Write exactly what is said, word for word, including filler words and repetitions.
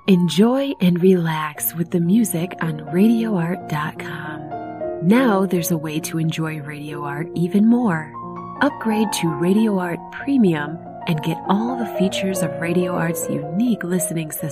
Enjoy and relax with the music on radio art dot com. Now there's a way to enjoy Radio Art even more. Upgrade to Radio Art Premium and get all the features of Radio Art's unique listening system.